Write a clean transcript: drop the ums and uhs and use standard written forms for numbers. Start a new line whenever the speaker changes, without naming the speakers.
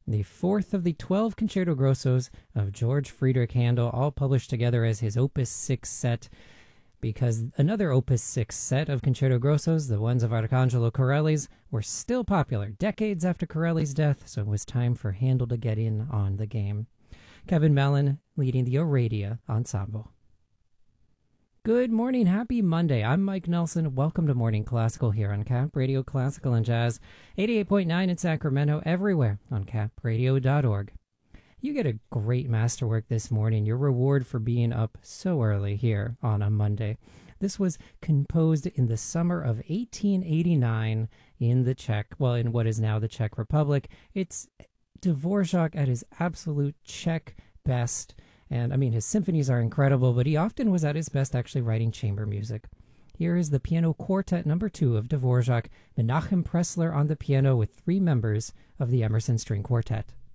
the fourth of the 12 concerto grossos of George Friedrich Handel, all published together as his Opus 6 set, because another Opus 6 set of concerto grossos, the ones of Arcangelo Corelli's, were still popular decades after Corelli's death, so it was time for Handel to get in on the game. Kevin Mellon leading the Oradia Ensemble. Good morning, happy Monday. I'm Mike Nelson. Welcome to Morning Classical here on Cap Radio Classical and Jazz, 88.9 in Sacramento, everywhere on capradio.org. You get a great masterwork this morning, your reward for being up so early here on a Monday. This was composed in the summer of 1889 in in what is now the Czech Republic. It's Dvorak at his absolute Czech best. And I mean, his symphonies are incredible, but he often was at his best actually writing chamber music. Here is the Piano Quartet number 2 of Dvorak, Menachem Pressler on the piano with 3 members of the Emerson String Quartet.